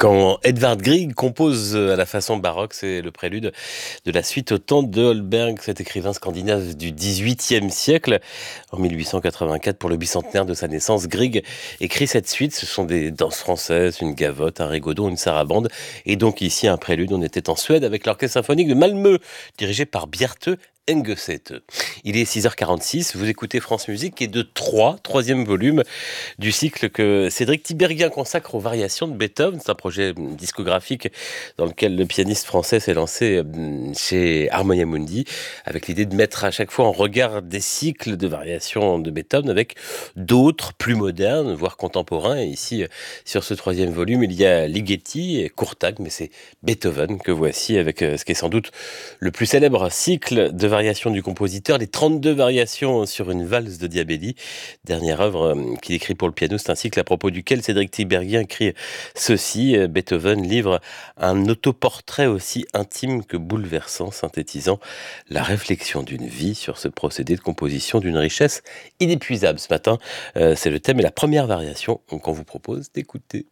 Quand Edvard Grieg compose à la façon baroque, c'est le prélude de la suite au temps de Holberg, cet écrivain scandinave du XVIIIe siècle. En 1884, pour le bicentenaire de sa naissance, Grieg écrit cette suite. Ce sont des danses françaises, une gavotte, un rigodon, une sarabande. Et donc ici, un prélude. On était en Suède avec l'orchestre symphonique de Malmö, dirigé par Bjarte Engeset. Il est 6h46, vous écoutez France Musique et de troisième volume du cycle que Cédric Tiberghien consacre aux variations de Beethoven. C'est un projet discographique dans lequel le pianiste français s'est lancé chez Harmonia Mundi avec l'idée de mettre à chaque fois en regard des cycles de variations de Beethoven avec d'autres plus modernes, voire contemporains. Et ici, sur ce troisième volume, il y a Ligeti et Courtag, mais c'est Beethoven que voici avec ce qui est sans doute le plus célèbre cycle de variations du compositeur, les 32 variations sur une valse de Diabelli, dernière œuvre qu'il écrit pour le piano. C'est un cycle à propos duquel Cédric Tiberghien écrit ceci: Beethoven livre un autoportrait aussi intime que bouleversant, synthétisant la réflexion d'une vie sur ce procédé de composition d'une richesse inépuisable. Ce matin, c'est le thème et la première variation qu'on vous propose d'écouter.